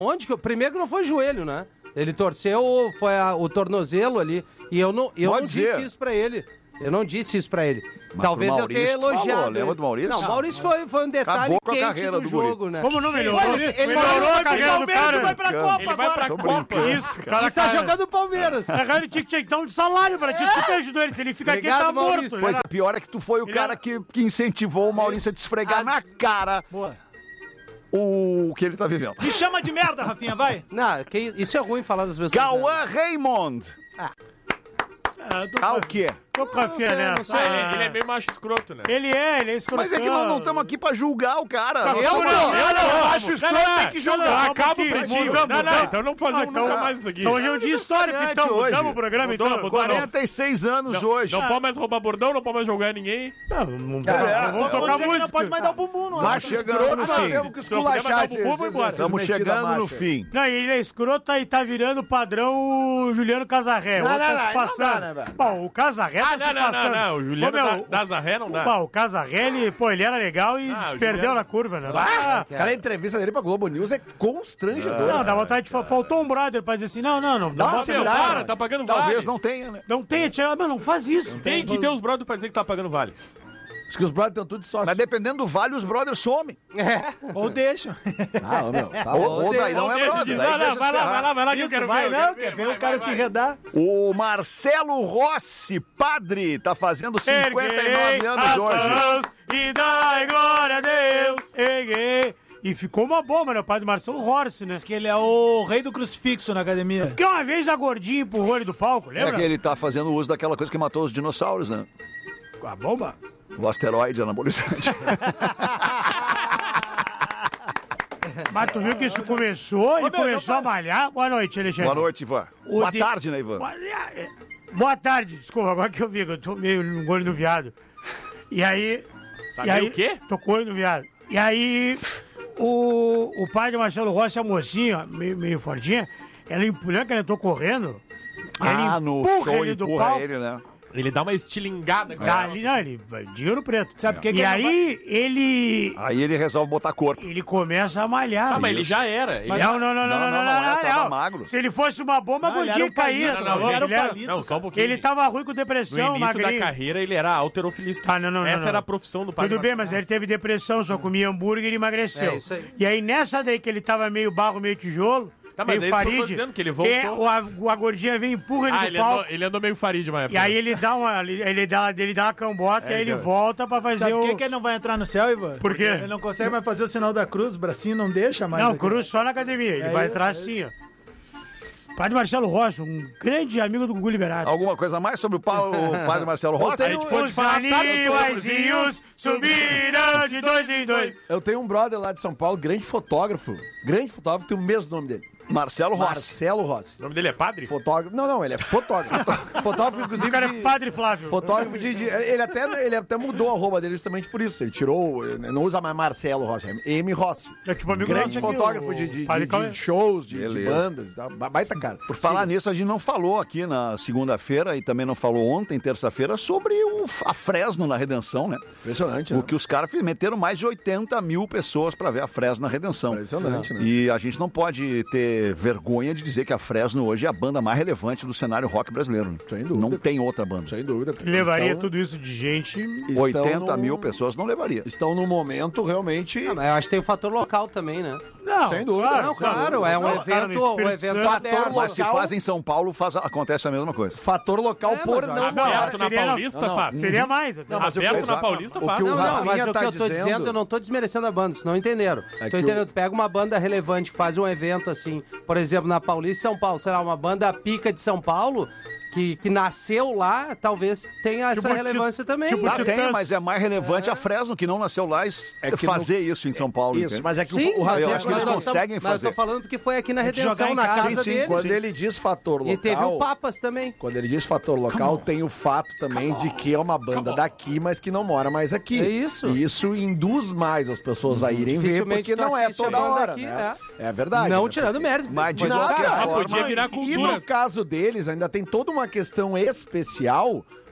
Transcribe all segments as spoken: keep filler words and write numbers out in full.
Onde que eu... Primeiro que não foi joelho, né? Ele torceu, foi a, o tornozelo ali. E eu não, eu não disse isso pra ele. Eu não disse isso pra ele. Mas Talvez eu tenha elogiado. Falou, lembra do Maurício? Não, o Maurício foi, foi um detalhe quente do, do jogo, né? Como não melhorou? Ele, ele, ele melhorou a carreira do cara. Vai pra Copa ele vai pra agora. Copa. Isso, cara. Ele tá jogando o Palmeiras. É, ele tinha que dar um salário pra ti. Tu que ajudou ele. Se ele fica Obrigado, aqui, ele tá Maurício. morto. Pois é, pior é que tu foi o Ele cara era- que, que incentivou o Maurício a te esfregar na cara Boa. o que ele tá vivendo. Me chama de merda, Rafinha, vai. Não, que, isso é ruim falar das pessoas. Cauã Raymond. Ah, tô Ah, com- o quê? Tô com a fé sei, não nessa. sei. Ah, ele, ele é meio macho escroto, né? Ele é, ele é escrotão. Mas é que nós não estamos aqui pra julgar o cara. Eu Nós não, estamos- eu não, acho escroto, tem que julgar. Acaba o pretinho. Mudamos, Não, não, tá. então não fazemos Ah, então- nunca mais isso aqui. Então hoje é um dia histórico, então. aniversário hoje. Mudamos o programa, Mudou, então. mudou, não. quarenta e seis anos hoje. Não pode mais roubar bordão, não pode mais jogar ninguém. Não, não, É, vamos vamos tocar dizer que não música. pode mais dar o bumbum, não Tá é? chegando no Nós fim. temos que Se não puder esculachar matar o bumbum, esses- vai embora. esses Estamos metidos chegando a no marcha. fim. Não, e ele é escroto e tá virando padrão Juliano Casarré. Não, Outro não, tá não, se aí não passando. dá, né, velho? Bom, o Casarré Ah, tá não, se não, não, passando. não. O Juliano Ô, meu, da, da Zarré não dá. Bom, o Casarré, ele, pô, ele era legal e Ah, se o perdeu Juliano- na curva, né? Ah, Ah, aquela entrevista dele pra Globo News é constrangedora. não, dá vontade de falar. Faltou um brother pra dizer assim, não, não, não. Dá uma Não, Meu, segurada. para, tá pagando Talvez vale. não tenha, né? não tem, tia, mas não faz isso. Tem que ter os brothers pra dizer que tá pagando vale. Acho que os brothers estão tudo sócios. Mas dependendo do vale, os brothers somem. Ou deixa. Ah, ô, meu, tá Ou, bom. ou daí não é Deixa brother. de- daí Não, deixa não, se vai lá, ferrar. vai lá, vai lá que eu Isso, quero vai, ver. eu não, quero quer ver, ver vai, o cara vai, se vai. enredar. O Marcelo Rossi, padre, tá fazendo cinquenta e nove Erguei anos as hoje. mãos e dai glória a Deus. Erguei. E ficou uma bomba, né? O pai do Marcelo Horse, né? Diz que ele é o rei do crucifixo na academia. Porque uma vez a gordinha empurrou ele do palco, É lembra? que ele tá fazendo uso daquela coisa que matou os dinossauros, né? A bomba? O asteroide anabolizante. Mas tu viu que isso começou, ele meu, começou não a malhar. Boa noite, Alexandre. Boa noite, Ivan. O Boa de- tarde, né, Ivan? Boa, boa tarde, desculpa, agora que eu vi, que eu tô meio no olho no viado. E aí... Tá e meio aí, o quê? Tô com o olho no viado. E aí, o, o pai de Marcelo Rossi, a mocinha, meio, meio fortinha, ela empurrando, que ela entrou correndo. Ah, ela no empurra show ele do empurra palco. ele, né? Ele dá uma estilingada com Dá ela. ali, não, ele vai de ouro preto. Sabe por que que E ele não aí, ele... Aí ele resolve botar corpo. Ele começa a malhar. Ah, mas ele já era. Ele Não, não, não, não, não, não, não, não, não, ele tava não. magro. Se ele fosse uma bomba, a Não, ele gordinha era um palito, caía. Não, não, Ele ele era era- um palito. Não, só um pouquinho. Ele tava ruim com No depressão, início magrinho. da carreira, ele era alterofilista. Ah, não, não, não, Essa não. era a profissão do pai Tudo do bem, Marcelo. mas ele teve depressão, só comia hambúrguer e emagreceu. É isso aí. E aí, nessa daí que ele tava meio barro, meio tijolo, Tá, mas meio é isso que eu tô Farid, dizendo, que ele voltou. é, o- a, a gordinha vem e empurra ele Ah, do ele palco. andou, ele andou meio Farid uma época. E aí ele dá uma, ele, ele dá, ele dá uma cambota É, e aí ele então. volta pra fazer Sabe o... por que, que ele não vai entrar no céu, Ivan? Por quê? Ele não consegue mais fazer o sinal da cruz, o bracinho não deixa mais. Não, aqui. cruz só na academia. Ele É vai isso, entrar é assim, ó. Padre Marcelo Rossi, um grande amigo do Gugu Liberato. Alguma coisa mais sobre o, pa- o padre Marcelo Rossi? A gente pode Os falar animaizinhos subiram de dois em dois. Eu tenho um brother lá de São Paulo, grande fotógrafo. Grande fotógrafo, tem o mesmo nome dele. Marcelo Rossi. Marcelo Rossi. O nome dele é padre? Fotógrafo. Não, não, ele é fotógrafo. fotógrafo, inclusive. O cara de- é Padre Flávio. Fotógrafo de, de- ele, até, ele até mudou a arroba dele justamente por isso. Ele tirou. Ele não usa mais Marcelo Rossi, é M. Rossi. É tipo amigo Grande nosso aqui, fotógrafo o de, de, Padre de- Cauê. de shows, de, de Beleza. bandas e tal. Ba- Baita cara. Por falar nisso, a gente não falou aqui na segunda-feira e também não falou ontem, terça-feira, sobre o, a Fresno na Redenção, né? Impressionante, O né? que os caras fiz- meteram mais de oitenta mil pessoas pra ver a Fresno na Redenção. Impressionante, né? E a gente não pode ter vergonha de dizer que a Fresno hoje é a banda mais relevante do cenário rock brasileiro. Sem dúvida. Não tem outra banda. Sem dúvida. cara. Levaria Estão- tudo isso de gente. estão oitenta num- mil pessoas não levaria. Estão num momento realmente. Ah, mas eu acho que tem o fator local também, né? Não, Sem dúvida. claro, Não, claro, é um Não, cara, no evento, um Espírito evento Santo, aberto. Mas se local- faz em São Paulo, faz, acontece a mesma coisa. Fator local É, por mas eu não acho morar. Aberto na seria- Paulista, não, não. faz. Seria mais. até. Não, mas o que- Aberto na exato. Paulista, O faz. que o Não, não, Rafinha mas o que tá eu tô dizendo- dizendo, eu não tô desmerecendo a banda, vocês não entenderam. É tô que entendendo, o- tu pega uma banda relevante que faz um evento assim, por exemplo, na Paulista e São Paulo, sei lá, uma banda pica de São Paulo, que, que nasceu lá, talvez tenha essa Tipo, relevância também. tipo, Tá, Titãs. tem, mas é mais relevante a Fresno, que não nasceu lá, es- É que fazer isso em São Paulo. Isso, entende? mas é que Sim, o, o Rafinha, eu acho que eles mas nós conseguem tamo- Mas fazer. eu tô falando porque foi aqui na de jogar Redenção, em na casa. casa sim, dele. quando ele diz fator local. E teve o Papas também. Quando ele diz fator local, tem o fato também de que é uma banda daqui, mas que não mora mais aqui. É isso. E isso induz mais as pessoas a irem ver, Dificilmente porque tu não é assiste a toda banda hora, aqui, né? É, verdade. Não né? tirando mérito. Mas de Mas, qualquer cara, forma, podia virar E cultura. no caso deles, ainda tem toda uma questão especial,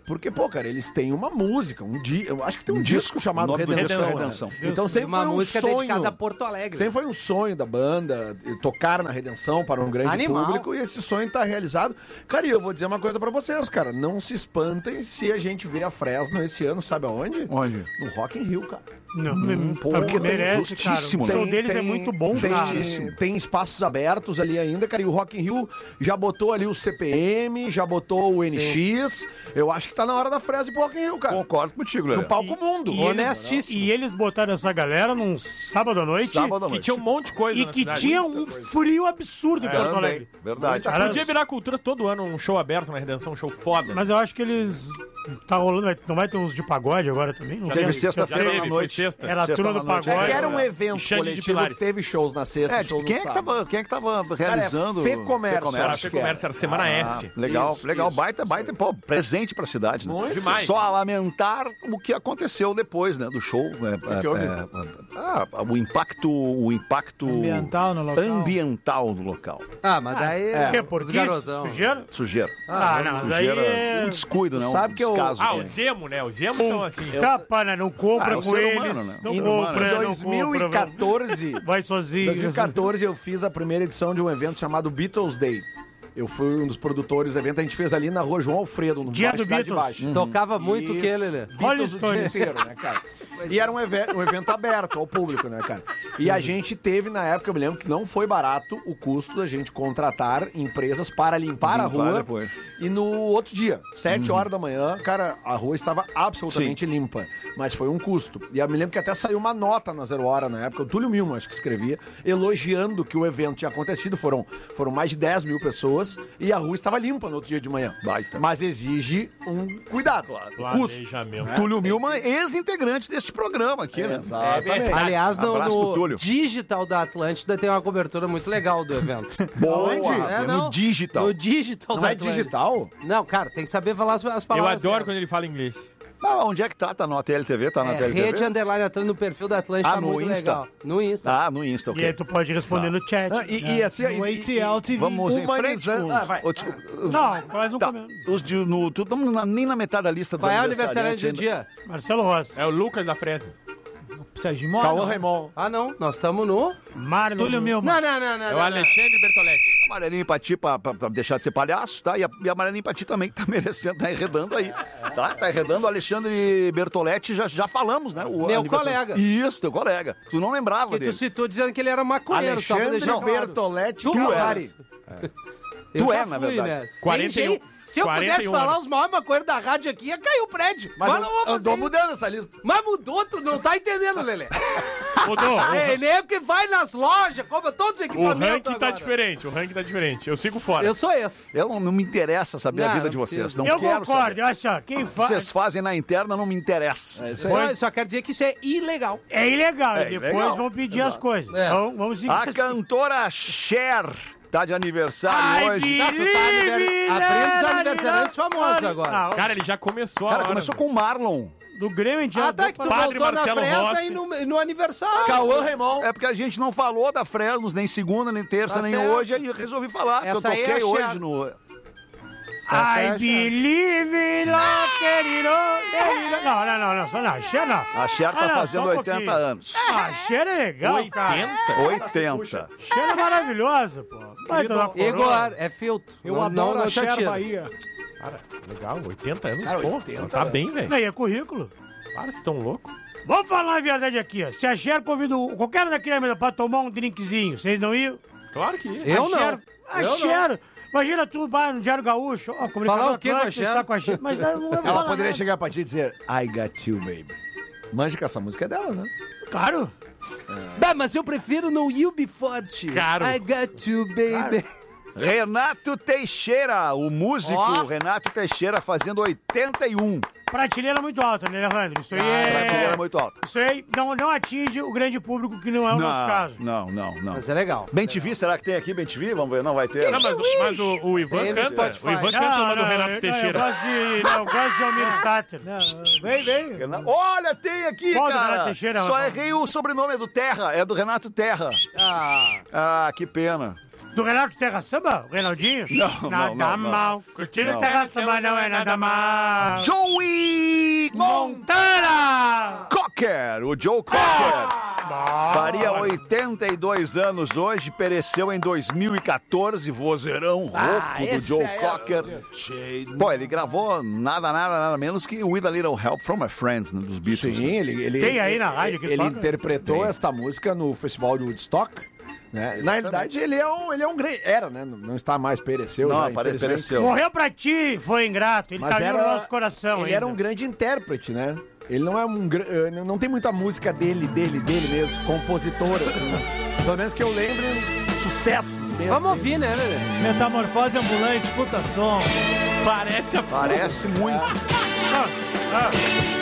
Porque, pô, cara, eles têm uma música, um dia, eu acho que tem um, Um disco, disco, chamado o nome do Redenção. disco é né? Redenção. Então sempre Uma foi um música sonho, dedicada a Porto Alegre. sempre foi um sonho da banda tocar na Redenção para um grande Animal. público e esse sonho tá realizado. Cara, e eu vou dizer uma coisa pra vocês, cara, não se espantem se a gente vê a Fresno esse ano, sabe aonde? Onde? No Rock in Rio, cara. Não, pô, porque tem merece, cara. justíssimo, O né? show deles é muito bom, tem, cara. justíssimo. tem espaços abertos ali ainda, cara. E o Rock in Rio já botou ali o C P M, já botou o N X. Eu acho que tá na hora da Fresno pro Rock in Rio, cara. Concordo contigo, Lelê. No palco mundo. E eles, Honestíssimo. e eles botaram essa galera num sábado à noite Sábado à Que noite. tinha um monte de coisa e na que cidade. tinha um frio absurdo em Porto Também, Alegre. verdade. Cara, Podia virar cultura todo ano, um show aberto na Redenção, um show foda. Mas eu acho que eles... Tá rolando, vai- não vai ter uns de pagode agora também? Não Já tem? Teve Já sexta-feira teve, na foi noite. sexta. Era a Sexta turma na do noite. pagode. É que era um É. evento Xande de coletivo Pilares. que teve shows na sexta, É, shows no quem é, que sábado. tava, quem é que tava realizando? Fê Comércio, Fê Era acho Fê que era. Comércio, era Semana Ah, S. legal, Isso, legal. isso. Baita, baita, pô, presente pra cidade, né? Muito. Demais. Só a lamentar o que aconteceu depois, né, do show. É, que houve? é, ah, o impacto, o impacto Ambiental no local. ambiental no local. Ah, mas daí É. Por quê? os Porque garotão. sujeira? Sujeira. Ah, não, mas aí Sujeira, é... um descuido, né? Um Sabe que eu- descaso. Ah, né? o Zemo, né? Os Zemos são assim. Tapa, né? Não compra Ah, é o com ser eles. humano, né? Não Ser compra, humano. não Em dois mil e compra. quatorze, Vai sozinho. dois mil e quatorze eu fiz a primeira edição de um evento chamado Beatles Day. Eu fui um dos produtores do evento, a gente fez ali na rua João Alfredo, no Dia bairro do Cidade Beatles. Baixa. Tocava muito o que, Lelê? Beatles o Rolling dia Stones. inteiro, né, cara? E era um, eve- um evento aberto ao público, né, cara? E a gente teve, na época, eu me lembro que não foi barato o custo da gente contratar empresas para limpar a Limpar rua. depois. E no outro dia, sete horas da manhã, cara, a rua estava absolutamente limpa. Mas foi um custo. E eu me lembro que até saiu uma nota na Zero Hora na época, o Túlio Milman, acho que escrevia, elogiando que o evento tinha acontecido. Foram, foram mais de dez mil pessoas e a rua estava limpa no outro dia de manhã. Baita. Mas exige um cuidado. Custo. Planejamento. Túlio Milman, ex-integrante deste programa aqui, né? Exatamente. Aliás, no, Abraço pro no Túlio. digital da Atlântida tem uma cobertura muito legal do evento. Boa, Onde? Rafinha, É, não. no digital. No digital Não da é Atlântida. digital? Não, cara, tem que saber falar as, as Eu palavras. adoro certas. quando ele fala inglês. Ah, onde é que tá? Tá na T L T V? Tá na É, T L T V? rede underline Atlântida no perfil da Atlântida, Ah, tá no muito Insta? legal. No Insta. Ah, no Insta, E aí ok. tu pode responder no chat. Ah, e, e assim, No e- A T L T V. Vamos em frente humanizando- com... Ah, vai. Ô, desculpa, Não, faz um Tá, comentário. os de, no, tu, estamos na- nem na metade da lista dos Qual é o aniversariante do ainda. dia? Marcelo Rossi. É o Lucas da Fresno. Serginho Mora. Cauã Raymond. Ah, não. Nós estamos no... Marlon. Túlio Milman. Não, não, não, não. É não, o não. Alexandre Bertoletti. Amarelinho pra ti, pra, pra- pra deixar de ser palhaço, tá? E a, e a Amarelinho pra ti também, que tá merecendo, tá enredando aí. Tá? Tá enredando o Alexandre Bertoletti, já, já falamos, né? O Meu aniversário. colega. Isso, teu colega. Tu não lembrava Que tu dele. citou dizendo que ele era maconheiro, só pra Alexandre deixar claro. Bertoletti Tu Calari. Eu Tu já é, na fui, verdade. Né? quarenta e um- Tem gente- Se eu quarenta e pudesse um falar anos. os maiores maconheiros da rádio aqui, ia cair o prédio. Mas Mas, não vou fazer andou isso. mudando essa lista. Mas mudou, tu não tá entendendo, Lelê. Mudou. É ele é que vai nas lojas, compra todos os O equipamentos ranking tá agora. diferente, o ranking tá diferente. Eu sigo fora. Eu sou esse. Eu não, não me interessa saber Não, a vida não de vocês. precisa. Não Eu quero concordo, saber. olha só, quem faz... Vocês fazem na interna, não me interessa. É isso Só, aí. só quero dizer que isso é ilegal. É ilegal, É e depois ilegal. vão pedir as coisas. É. Então, vamos seguir. A assim. cantora Cher tá de aniversário Ai, hoje. que- Tá, tu tá aniver- abrindo os aniversariantes famosos agora. Ah, Cara, ele já começou a Cara, hora. começou com o Marlon. do Grêmio, a gente já Ah, tá, deu que tu pra- Padre voltou na Marcelo Fresno Rossi. e no, no aniversário. Cauã Raymond. É porque a gente não falou da Fresnos, nem segunda, nem terça, Tá nem certo. hoje, aí eu resolvi falar, que eu Essa aí é toquei a hoje Cher. no... I Essa é a believe in love, querido, querido. Não, não, não, não, só não, Cher não. A Cher tá Ah, não, fazendo só um oitenta pouquinho. anos. Ah, Cher é legal, cara. oitenta? oitenta. Cher é maravilhosa, pô. Vai tomar coroa. Igor, é filtro. Eu não, adoro não, a não te Cher atira. Bahia. Cara, legal, oitenta anos, Cara, pô. oitenta, Tá bem, velho. Não, e é currículo. Para, vocês estão loucos. Vamos falar a verdade aqui, ó. Se a Cher convida o- qualquer um daquele mesa pra tomar um drinkzinho, vocês não iam? Claro que ia. Eu a não. Cher, a Eu Cher, imagina tu vai no Diário Gaúcho, ó, Falar o quê com a Atlântico Cher? está com a Cher, mas ela não vai Ela falar poderia nada. chegar pra ti e dizer I got you, baby. Manja que essa música é dela, né? Claro. Bah, mas eu prefiro no You Be Forte. Caro. I got you, baby. Renato Teixeira, o músico Ó. Renato Teixeira fazendo oitenta e um. Prateleira muito alta, né, Alejandro? Isso aí Prateleira é... muito alta. Isso aí não, não atinge o grande público, que não é o nosso caso. Não, não, não. Mas é legal. Bem T V, será que tem aqui Bem T V? Vamos ver, não vai ter. Não, mas, mas o, o Ivan Tem no canta. Spotify. O Ivan Não, canta uma do não, Renato eu- Teixeira. Eu gosto de, não, eu gosto de Almir Sater. Não, vem, vem. Rena- Olha, tem aqui, Qual do Renato cara. Teixeira, Só Rafael? errei o sobrenome, é do Terra, é do Renato Terra. Ah, Ah, que pena. Do Renato Terra Samba? O Reinaldinho? Não, Nada não, não, não. mal. Curtindo Não. Terra Samba não é nada mal. Joey Montana! Cocker, o Joe Cocker. Faria oitenta e dois anos hoje, pereceu em dois mil e quatorze, vozeirão rouco Ah, do esse Joe aí é- Cocker. Pô, ele gravou nada, nada, nada menos que With a Little Help from My Friends, né, dos Beatles. Sim, né? ele, ele, Tem aí na rádio que ele toca? interpretou esta música no Festival de Woodstock. Né? Na realidade, ele é um, ele é um grande. Era, né? Não não está mais, pereceu. Não, já, pare- infelizmente. pereceu. Morreu pra ti, foi ingrato. Ele Mas tá vivo era- no nosso coração Ele ainda. era um grande intérprete, né? Ele não é um. gra- eh, Não tem muita música dele, dele, dele mesmo, compositor, assim. Né? Pelo menos que eu lembre, sucessos mesmo. Vamos ouvir, né, Lelê? Metamorfose ambulante, puta som. Parece a Parece muito. Ah, ah.